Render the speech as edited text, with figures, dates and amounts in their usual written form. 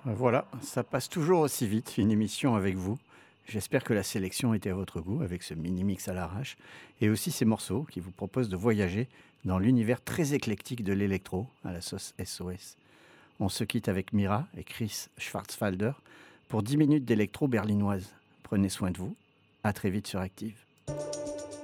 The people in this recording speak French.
Voilà, ça passe toujours aussi vite, une émission avec vous. J'espère que la sélection était à votre goût avec ce mini mix à l'arrache et aussi ces morceaux qui vous proposent de voyager dans l'univers très éclectique de l'électro à la sauce SOS. On se quitte avec Mira et Chris Schwarzwalder pour 10 minutes d'électro berlinoise. Prenez soin de vous. À très vite sur Active.